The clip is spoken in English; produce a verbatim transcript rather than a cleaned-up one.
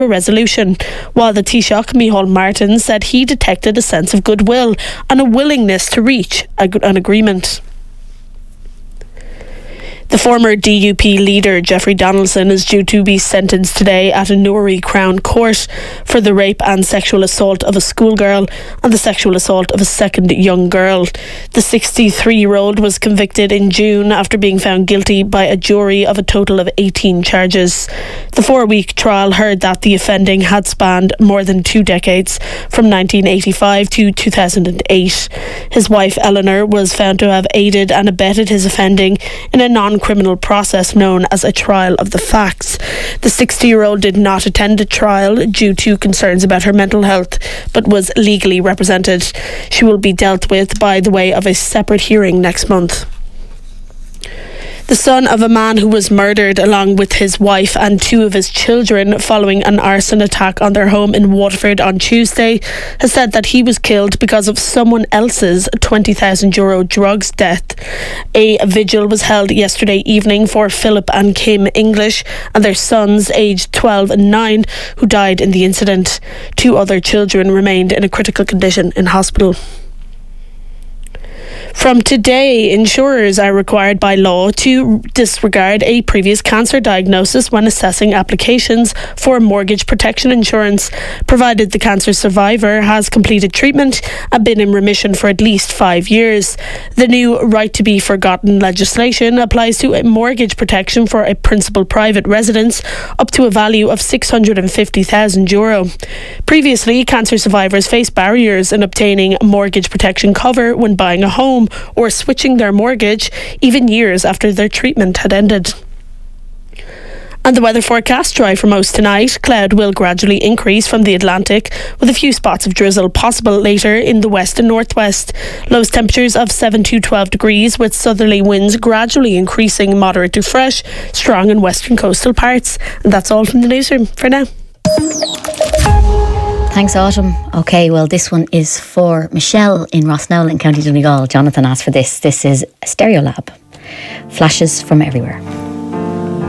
resolution, while the Taoiseach, Micheál Martin, said he detected a sense of goodwill and a willingness to reach a, an agreement. The former D U P leader, Jeffrey Donaldson, is due to be sentenced today at a Newry Crown Court for the rape and sexual assault of a schoolgirl and the sexual assault of a second young girl. The sixty-three-year-old was convicted in June after being found guilty by a jury of a total of eighteen charges. The four-week trial heard that the offending had spanned more than two decades, from nineteen eighty-five to two thousand eight. His wife, Eleanor, was found to have aided and abetted his offending in a non criminal process known as a trial of the facts. The sixty-year-old did not attend a trial due to concerns about her mental health, but was legally represented. She will be dealt with by the way of a separate hearing next month. The son of a man who was murdered along with his wife and two of his children following an arson attack on their home in Waterford on Tuesday has said that he was killed because of someone else's twenty thousand euro drugs death. A vigil was held yesterday evening for Philip and Kim English and their sons, aged twelve and nine, who died in the incident. Two other children remained in a critical condition in hospital. From today, insurers are required by law to disregard a previous cancer diagnosis when assessing applications for mortgage protection insurance, provided the cancer survivor has completed treatment and been in remission for at least five years. The new right to be forgotten legislation applies to a mortgage protection for a principal private residence up to a value of six hundred fifty thousand euro. Previously, cancer survivors faced barriers in obtaining mortgage protection cover when buying a home or switching their mortgage, even years after their treatment had ended. And the weather forecast: dry for most tonight. Cloud will gradually increase from the Atlantic, with a few spots of drizzle possible later in the west and northwest. Lowest temperatures of seven to twelve degrees, with southerly winds gradually increasing, moderate to fresh, strong in western coastal parts. And that's all from the newsroom for now. Thanks, Autumn. OK, well, this one is for Michelle in Rossnowell in County Donegal. Jonathan asked for this. This is Stereolab. Flashes from everywhere.